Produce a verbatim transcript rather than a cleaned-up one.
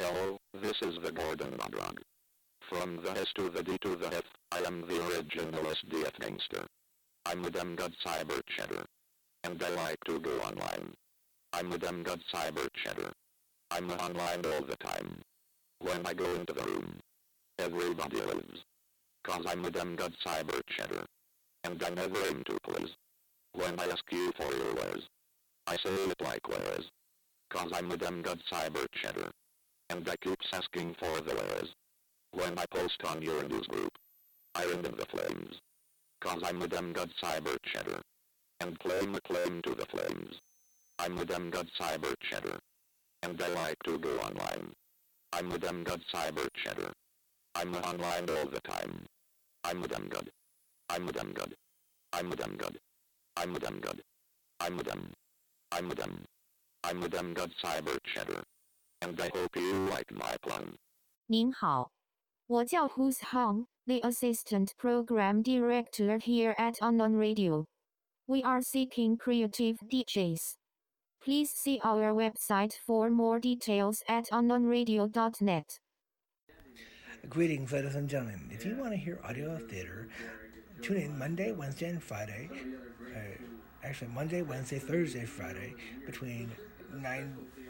Hello, this is the Gordon Monologue. From the S to the D to the F, I am the original S D F gangster. I'm the Dem God Cyber Cheddar. And I like to go online. I'm the Dem God Cyber Cheddar. I'm online all the time. When I go into the room, everybody lives. Cause I'm the Dem God Cyber Cheddar. And I never aim to please. When I ask you for your wares, I say it like wares. Cause I'm the Dem God Cyber Cheddar. And I keeps asking for the wares. When I post on your news group, I end in the flames. Cause I'm the Dem God Cyber Cheddar. And claim a claim to the flames. I'm the Dem God Cyber Cheddar. And I like to go online. I'm the Dem God Cyber Cheddar. I'm online all the time. I'm the Dem God. I'm the Dem God. I'm the Dem God. I'm the Dem God. I'm the Dem. I'm the Dem. I'm the Dem God Cyber Cheddar. And I hope you like my plan. 您好，我叫 Who's Hong, the Assistant Program Director here at Unknown Radio. We are seeking creative D Js. Please see our website for more details at unknownradio dot net. Greetings, ladies and gentlemen. If you want to hear audio theater, tune in Monday, Wednesday, and Friday. Uh, actually, Monday, Wednesday, Thursday, Friday, between nine